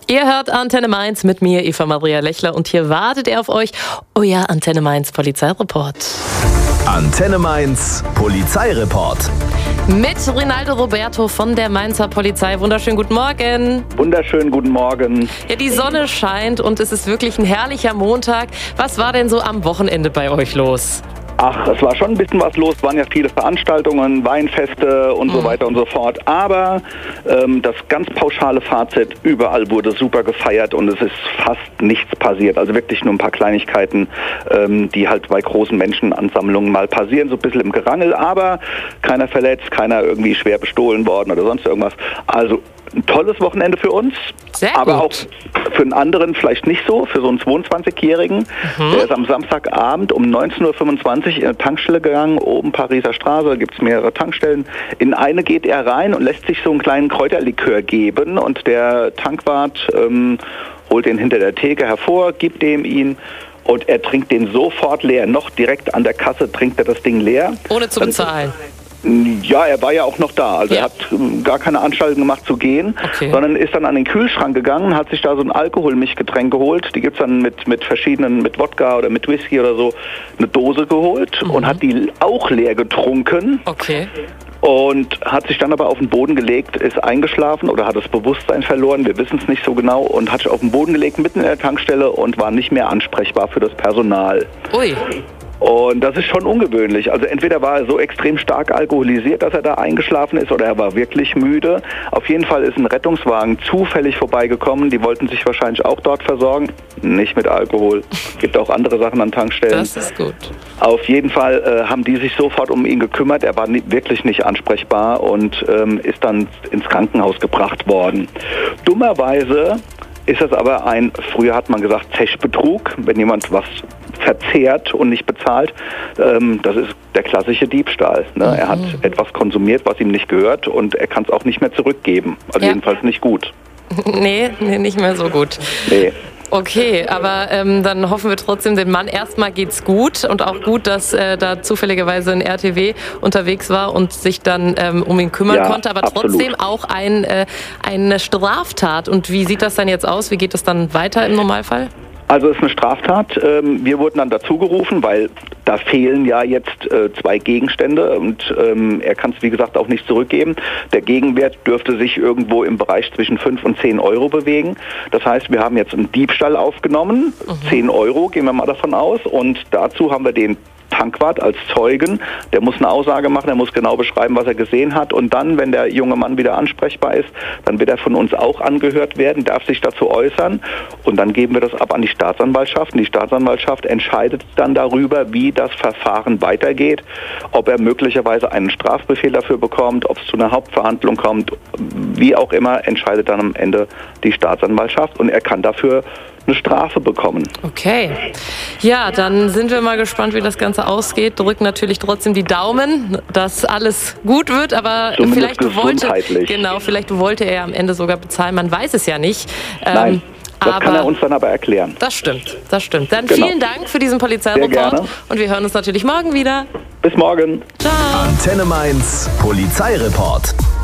Ihr hört Antenne Mainz mit mir, Eva Maria Lechler, und hier wartet er auf euch, euer Antenne Mainz Polizeireport. Antenne Mainz Polizeireport. Mit Rinaldo Roberto von der Mainzer Polizei. Wunderschönen guten Morgen. Wunderschönen guten Morgen. Ja, die Sonne scheint und es ist wirklich ein herrlicher Montag. Was war denn so am Wochenende bei euch los? Ach, es war schon ein bisschen was los, es waren ja viele Veranstaltungen, Weinfeste und so weiter und so fort. Aber das ganz pauschale Fazit, überall wurde super gefeiert und es ist fast nichts passiert. Also wirklich nur ein paar Kleinigkeiten, die halt bei großen Menschenansammlungen mal passieren, so ein bisschen im Gerangel. Aber keiner verletzt, keiner irgendwie schwer bestohlen worden oder sonst irgendwas. Also ein tolles Wochenende für uns, Sehr aber gut. auch für einen anderen vielleicht nicht so, für so einen 22-Jährigen. Der ist am Samstagabend um 19.25 Uhr in eine Tankstelle gegangen, oben Pariser Straße, da gibt es mehrere Tankstellen. In eine geht er rein und lässt sich so einen kleinen Kräuterlikör geben und der Tankwart holt den hinter der Theke hervor, gibt dem ihn. Und er trinkt den sofort leer. Noch direkt an der Kasse trinkt er das Ding leer. Ohne zu bezahlen. Ja, er war ja auch noch da. Also Ja. er hat gar keine Anstalten gemacht zu gehen, Okay. sondern ist dann an den Kühlschrank gegangen, hat sich da so ein Alkoholmischgetränk geholt. Die gibt's dann mit verschiedenen, mit Wodka oder mit Whisky oder so, eine Dose geholt und hat die auch leer getrunken. Okay. Und hat sich dann aber auf den Boden gelegt, ist eingeschlafen oder hat das Bewusstsein verloren, wir wissen es nicht so genau, und hat sich auf den Boden gelegt mitten in der Tankstelle und war nicht mehr ansprechbar für das Personal. Ui. Und das ist schon ungewöhnlich. Also entweder war er so extrem stark alkoholisiert, dass er da eingeschlafen ist, oder er war wirklich müde. Auf jeden Fall ist ein Rettungswagen zufällig vorbeigekommen. Die wollten sich wahrscheinlich auch dort versorgen. Nicht mit Alkohol. Gibt auch andere Sachen an Tankstellen. Das ist gut. Auf jeden Fall haben die sich sofort um ihn gekümmert. Er war wirklich nicht ansprechbar und ist dann ins Krankenhaus gebracht worden. Dummerweise ist das aber früher hat man gesagt, Zechbetrug, wenn jemand was verzehrt und nicht bezahlt. Das ist der klassische Diebstahl. Ne? Er hat etwas konsumiert, was ihm nicht gehört, und er kann es auch nicht mehr zurückgeben. Also Ja. jedenfalls nicht gut. Nee, nicht mehr so gut. Nee. Okay, aber dann hoffen wir trotzdem, dem Mann erstmal geht's gut, und auch gut, dass da zufälligerweise ein RTW unterwegs war und sich dann um ihn kümmern Ja, konnte, aber absolut. trotzdem auch eine Straftat. Und wie sieht das dann jetzt aus? Wie geht das dann weiter im Normalfall? Also es ist eine Straftat. Wir wurden dann dazu gerufen, weil da fehlen ja jetzt 2 Gegenstände und er kann es wie gesagt auch nicht zurückgeben. Der Gegenwert dürfte sich irgendwo im Bereich zwischen 5 und 10 Euro bewegen. Das heißt, wir haben jetzt einen Diebstahl aufgenommen, 10 Euro, gehen wir mal davon aus, und dazu haben wir den Tankwart als Zeugen, der muss eine Aussage machen, er muss genau beschreiben, was er gesehen hat, und dann, wenn der junge Mann wieder ansprechbar ist, dann wird er von uns auch angehört werden, darf sich dazu äußern, und dann geben wir das ab an die Staatsanwaltschaft, und die Staatsanwaltschaft entscheidet dann darüber, wie das Verfahren weitergeht, ob er möglicherweise einen Strafbefehl dafür bekommt, ob es zu einer Hauptverhandlung kommt, wie auch immer, entscheidet dann am Ende die Staatsanwaltschaft, und er kann dafür eine Strafe bekommen. Okay. Ja, dann sind wir mal gespannt, wie das Ganze ausgeht. Drücken natürlich trotzdem die Daumen, dass alles gut wird, aber Zumindest vielleicht gesundheitlich. wollte er am Ende sogar bezahlen. Man weiß es ja nicht. Nein, das aber kann er uns dann aber erklären. Das stimmt. Dann Genau. vielen Dank für diesen Sehr Polizeireport, gerne. und wir hören uns natürlich morgen wieder. Bis morgen. Ciao. Antenne Mainz Polizeireport.